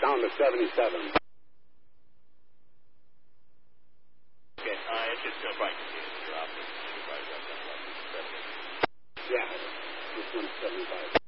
down to 77. Okay, it's just going to probably continue to drop. Yeah, this one's 75.